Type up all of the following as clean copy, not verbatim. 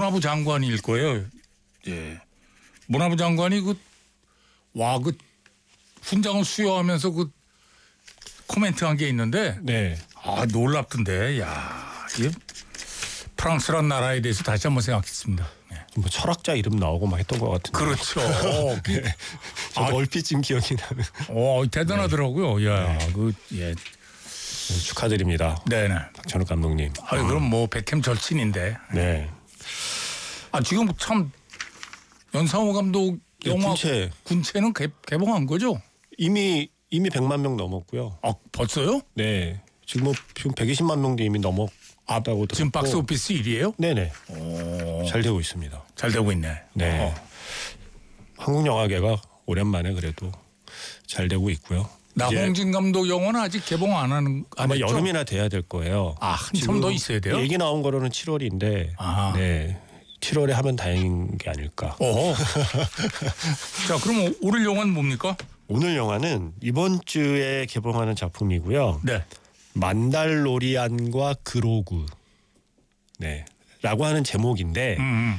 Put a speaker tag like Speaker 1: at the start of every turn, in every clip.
Speaker 1: 문화부 장관일 거예요. 예. 문화부 장관이 그 훈장을 수여하면서 그 코멘트한 게 있는데,
Speaker 2: 네.
Speaker 1: 놀랍던데, 이게 프랑스란 나라에 대해서 다시 한번 생각했습니다. 네.
Speaker 2: 뭐 철학자 이름 나오고 막 했던 것 같은데.
Speaker 1: 그렇죠.
Speaker 2: 네. 저도 얼핏 지금 기억이 나는.
Speaker 1: 대단하더라고요.
Speaker 2: 네. 축하드립니다.
Speaker 1: 네네.
Speaker 2: 박찬욱 감독님.
Speaker 1: 그럼 뭐 백햄 절친인데.
Speaker 2: 네.
Speaker 1: 지금 참 연상호 감독 영화 군체는 개봉한 거죠?
Speaker 2: 이미 100만 명 넘었고요.
Speaker 1: 벌써요?
Speaker 2: 네. 지금 120만 명도 이미 넘었다고 들었고.
Speaker 1: 지금 박스 오피스 1위예요?
Speaker 2: 네네. 잘 되고 있습니다.
Speaker 1: 잘 되고 있네.
Speaker 2: 네. 한국 영화계가 오랜만에 그래도 잘 되고 있고요.
Speaker 1: 나홍진 감독 영화는 아직 개봉 안
Speaker 2: 아마
Speaker 1: 했죠?
Speaker 2: 여름이나 돼야 될 거예요.
Speaker 1: 한참 더 있어야 돼요?
Speaker 2: 얘기 나온 거로는 7월인데. 네. 7월에 하면 다행인 게 아닐까.
Speaker 1: 자, 그럼 오늘 영화는 뭡니까?
Speaker 2: 오늘 영화는 이번 주에 개봉하는 작품이고요.
Speaker 1: 네.
Speaker 2: 만달로리안과 그로구. 네. 라고 하는 제목인데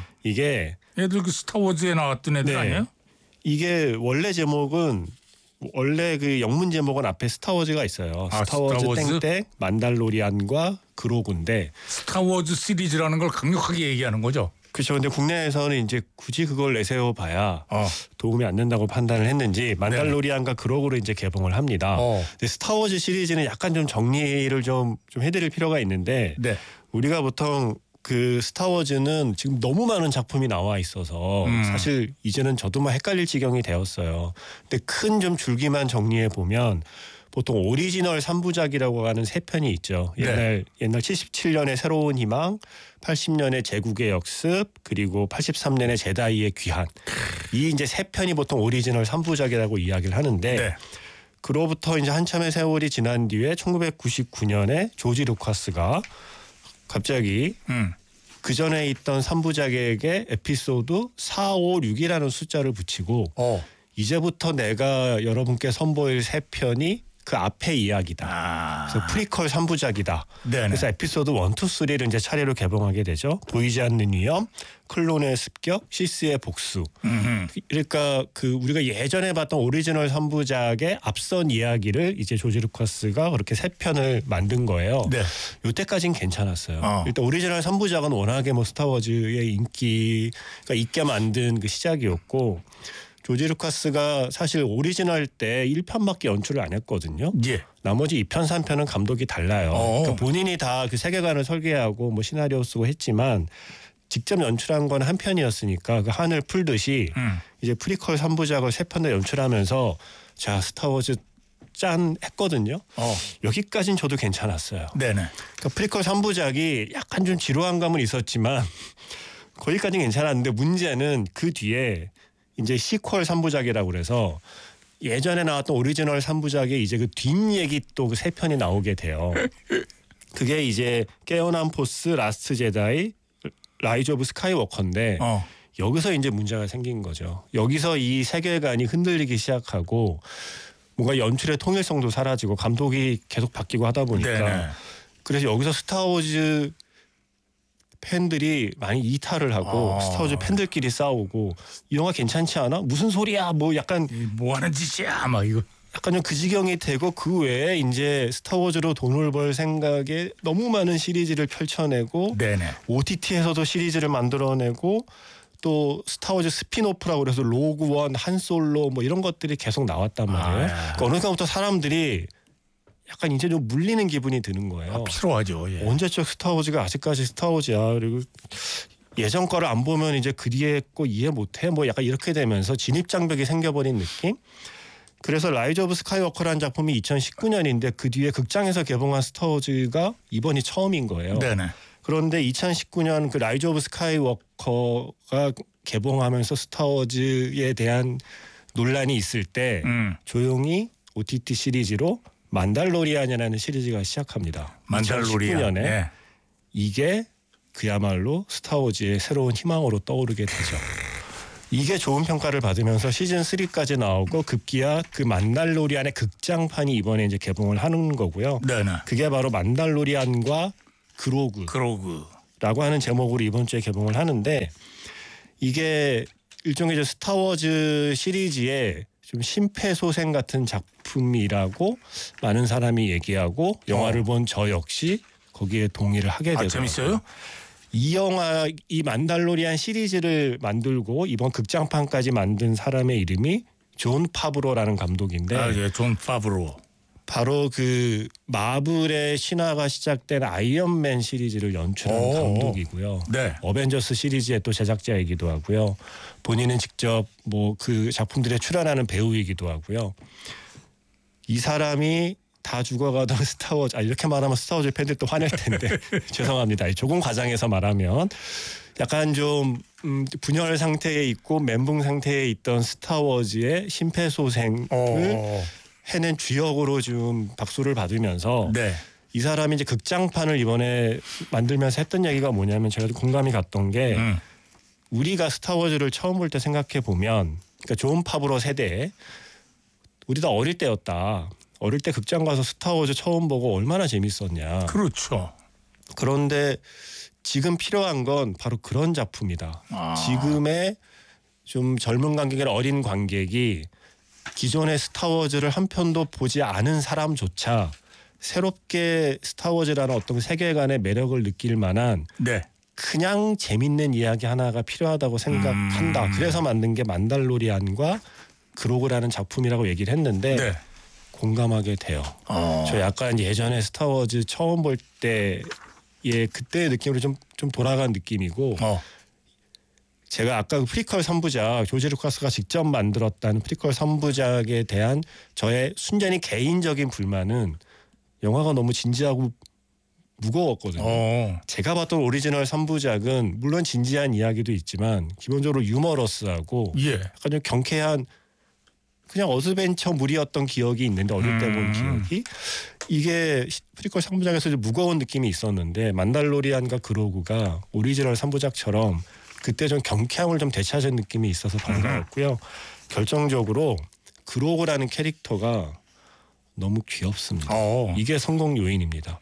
Speaker 2: 이게
Speaker 1: 애들 그 스타워즈에 나왔던 애들 아니에요?
Speaker 2: 이게 원래 제목은 원래 그 영문 제목은 앞에 스타워즈가 있어요. 스타워즈 땡땡 만달로리안과 그로구인데
Speaker 1: 스타워즈 시리즈라는 걸 강력하게 얘기하는 거죠.
Speaker 2: 그렇죠. 근데 국내에서는 이제 굳이 그걸 내세워 봐야 도움이 안 된다고 판단을 했는지 만달로리안과 그로구를 이제 개봉을 합니다. 근데 스타워즈 시리즈는 약간 좀 정리를 좀 해드릴 필요가 있는데 우리가 보통 그 스타워즈는 지금 너무 많은 작품이 나와 있어서 사실 이제는 저도 막 헷갈릴 지경이 되었어요. 근데 큰 좀 줄기만 정리해 보면 보통 오리지널 3부작이라고 하는 3편이 있죠. 옛날 77년의 새로운 희망, 80년의 제국의 역습, 그리고 83년의 제다이의 귀환. 이 이제 3편이 보통 오리지널 3부작이라고 이야기를 하는데 그로부터 이제 한참의 세월이 지난 뒤에 1999년에 조지 루카스가 갑자기 그 전에 있던 3부작에게 에피소드 4, 5, 6이라는 숫자를 붙이고 이제부터 내가 여러분께 선보일 3편이 그 앞의 이야기다. 그래서 프리퀄 3부작이다. 그래서 에피소드 1, 2, 3를 이제 차례로 개봉하게 되죠. 보이지 않는 위험, 클론의 습격, 시스의 복수. 그러니까 그 우리가 예전에 봤던 오리지널 3부작의 앞선 이야기를 이제 조지 루카스가 그렇게 3편을 만든 거예요. 이때까지는 괜찮았어요. 일단 오리지널 3부작은 워낙에 뭐 스타워즈의 인기가 있게 만든 그 시작이었고 조지 루카스가 사실 오리지널 때 1편밖에 연출을 안 했거든요. 나머지 2편, 3편은 감독이 달라요. 그러니까 본인이 다 그 세계관을 설계하고 뭐 시나리오 쓰고 했지만 직접 연출한 건 한 편이었으니까 그 한을 풀듯이 이제 프리퀄 3부작을 3편을 연출하면서 자 스타워즈 짠 했거든요. 여기까지는 저도 괜찮았어요. 그러니까 프리퀄 3부작이 약간 좀 지루한 감은 있었지만 거기까지는 괜찮았는데 문제는 그 뒤에 이제 시퀄 3부작이라고 그래서 예전에 나왔던 오리지널 3부작에 이제 그 뒷얘기 또 그 3편이 나오게 돼요. 그게 이제 깨어난 포스, 라스트 제다이, 라이즈 오브 스카이워커인데 여기서 이제 문제가 생긴 거죠. 여기서 이 세계관이 흔들리기 시작하고 뭔가 연출의 통일성도 사라지고 감독이 계속 바뀌고 하다 보니까 그래서 여기서 스타워즈 팬들이 많이 이탈을 하고 스타워즈 팬들끼리 싸우고 이 영화 괜찮지 않아? 무슨 소리야? 뭐 약간
Speaker 1: 뭐 하는 짓이야? 막 이거
Speaker 2: 약간 좀 그 지경이 되고 그 외에 이제 스타워즈로 돈을 벌 생각에 너무 많은 시리즈를 펼쳐내고 OTT에서도 시리즈를 만들어내고 또 스타워즈 스피노프라고 그래서 로그원, 한솔로 뭐 이런 것들이 계속 나왔단 말이에요. 그러니까 어느 순간부터 사람들이 약간 이제 좀 물리는 기분이 드는 거예요.
Speaker 1: 필요하죠.
Speaker 2: 언제적 스타워즈가 아직까지 스타워즈야. 그리고 예전 거를 안 보면 이제 그 뒤에 거 이해 못해. 뭐 약간 이렇게 되면서 진입장벽이 생겨버린 느낌. 그래서 라이즈 오브 스카이워커라는 작품이 2019년인데 그 뒤에 극장에서 개봉한 스타워즈가 이번이 처음인 거예요. 그런데 2019년 그 라이즈 오브 스카이워커가 개봉하면서 스타워즈에 대한 논란이 있을 때 조용히 OTT 시리즈로 만달로리안이라는 시리즈가 시작합니다. 2019년에 이게 그야말로 스타워즈의 새로운 희망으로 떠오르게 되죠. 이게 좋은 평가를 받으면서 시즌 3까지 나오고 급기야 그 만달로리안의 극장판이 이번에 이제 개봉을 하는 거고요. 그게 바로 만달로리안과 그로구. 라고 하는 제목으로 이번 주에 개봉을 하는데 이게 일종의 저 스타워즈 시리즈의 좀 심폐소생 같은 작품이라고 많은 사람이 얘기하고 영화를 본 저 역시 거기에 동의를 하게 되더라고요.
Speaker 1: 재밌어요?
Speaker 2: 이 영화 이 만달로리안 시리즈를 만들고 이번 극장판까지 만든 사람의 이름이 존 파브로라는 감독인데
Speaker 1: 예, 존 파브로.
Speaker 2: 바로 그 마블의 신화가 시작된 아이언맨 시리즈를 연출한 감독이고요.
Speaker 1: 네.
Speaker 2: 어벤져스 시리즈의 또 제작자이기도 하고요. 본인은 직접 뭐 그 작품들에 출연하는 배우이기도 하고요. 이 사람이 다 죽어가던 스타워즈 이렇게 말하면 스타워즈 팬들 또 화낼 텐데 죄송합니다. 조금 과장해서 말하면 약간 좀 분열 상태에 있고 멘붕 상태에 있던 스타워즈의 심폐소생을 해낸 주역으로 좀 박수를 받으면서
Speaker 1: 네.
Speaker 2: 이 사람이 이제 극장판을 이번에 만들면서 했던 얘기가 뭐냐면 제가 공감이 갔던 게 우리가 스타워즈를 처음 볼 때 생각해 보면 그러니까 존 파브로 세대 우리 다 어릴 때였다. 어릴 때 극장 가서 스타워즈 처음 보고 얼마나 재밌었냐.
Speaker 1: 그렇죠.
Speaker 2: 그런데 지금 필요한 건 바로 그런 작품이다. 지금의 좀 젊은 관객이나 어린 관객이 기존의 스타워즈를 한 편도 보지 않은 사람조차 새롭게 스타워즈라는 어떤 세계관의 매력을 느낄 만한
Speaker 1: 네.
Speaker 2: 그냥 재밌는 이야기 하나가 필요하다고 생각한다. 그래서 만든 게 만달로리안과 그로그라는 작품이라고 얘기를 했는데
Speaker 1: 네.
Speaker 2: 공감하게 돼요. 저 약간 예전에 스타워즈 처음 볼 때의 그때의 느낌으로 좀 돌아간 느낌이고 제가 아까 프리퀄 3부작 조지 루카스가 직접 만들었다는 프리퀄 3부작에 대한 저의 순전히 개인적인 불만은 영화가 너무 진지하고 무거웠거든요. 제가 봤던 오리지널 3부작은 물론 진지한 이야기도 있지만 기본적으로 유머러스하고 약간 좀 경쾌한 그냥 어드벤처물이었던 기억이 있는데 어릴 때 본 기억이 이게 프리퀄 3부작에서 무거운 느낌이 있었는데 만달로리안과 그로그가 오리지널 3부작처럼 그때 좀 경쾌함을 좀 되찾은 느낌이 있어서 반가웠고요. 결정적으로 그로그라는 캐릭터가 너무 귀엽습니다. 이게 성공 요인입니다.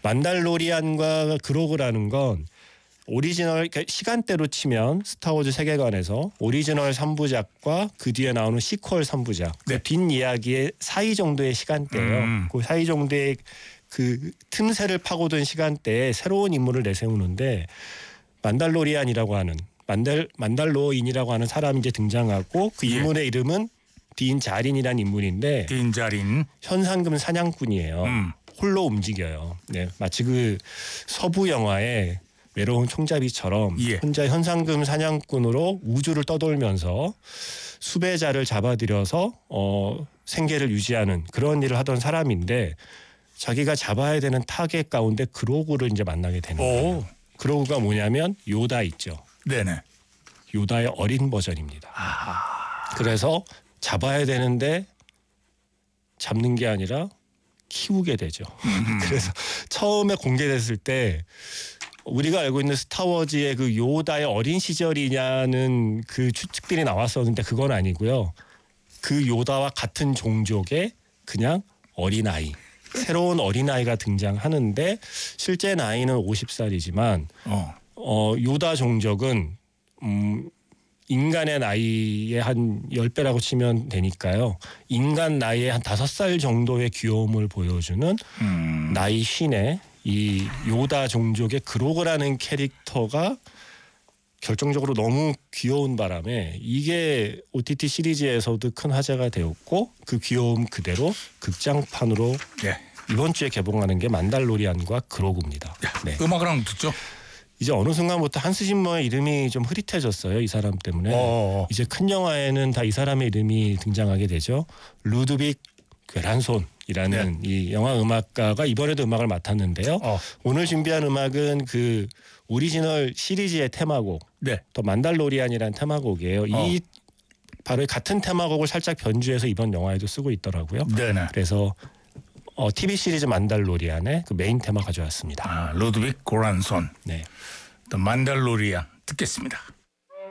Speaker 2: 만달로리안과 그로그라는 건 오리지널 그러니까 시간대로 치면 스타워즈 세계관에서 오리지널 3부작과 그 뒤에 나오는 시퀄 3부작 그 뒷이야기의 사이 정도의 시간대예요. 그 사이 정도의 그 틈새를 파고든 시간대에 새로운 인물을 내세우는데 만달로리안이라고 하는 만달로인이라고 하는 사람이 이제 등장하고 그 인물의 이름은 딘 자린이라는 인물인데
Speaker 1: 딘 자린
Speaker 2: 현상금 사냥꾼이에요. 홀로 움직여요. 네, 마치 그 서부 영화의 외로운 총잡이처럼 혼자 현상금 사냥꾼으로 우주를 떠돌면서 수배자를 잡아들여서 생계를 유지하는 그런 일을 하던 사람인데 자기가 잡아야 되는 타겟 가운데 그로그를 이제 만나게 되는 거예요. 그로그가 뭐냐면 요다 있죠.
Speaker 1: 네네.
Speaker 2: 요다의 어린 버전입니다. 그래서 잡아야 되는데 잡는 게 아니라 키우게 되죠. 그래서 처음에 공개됐을 때 우리가 알고 있는 스타워즈의 그 요다의 어린 시절이냐는 그 추측들이 나왔었는데 그건 아니고요. 그 요다와 같은 종족의 그냥 어린아이. 새로운 어린아이가 등장하는데 실제 나이는 50살이지만 요다 종족은 인간의 나이의 한 10배라고 치면 되니까요. 인간 나이의 한 5살 정도의 귀여움을 보여주는 나이 쉰의 이 요다 종족의 그로그라는 캐릭터가 결정적으로 너무 귀여운 바람에 이게 OTT 시리즈에서도 큰 화제가 되었고 그 귀여움 그대로 극장판으로 이번 주에 개봉하는 게 만달로리안과 그로그입니다.
Speaker 1: 네. 음악을 한번 듣죠.
Speaker 2: 이제 어느 순간부터 한스 짐머의 이름이 좀 흐릿해졌어요. 이 사람 때문에. 이제 큰 영화에는 다 이 사람의 이름이 등장하게 되죠. 루드빅 괴란손이라는 이 영화 음악가가 이번에도 음악을 맡았는데요. 오늘 준비한 음악은 그 오리지널 시리즈의 테마곡 또 만달로리안이라는 테마곡이에요. 이 바로 같은 테마곡을 살짝 변주해서 이번 영화에도 쓰고 있더라고요. 그래서 TV 시리즈 만달로리안의 그 메인 테마 가져왔습니다.
Speaker 1: 루드빅 고란손.
Speaker 2: 네.
Speaker 1: 또 만달로리안 듣겠습니다.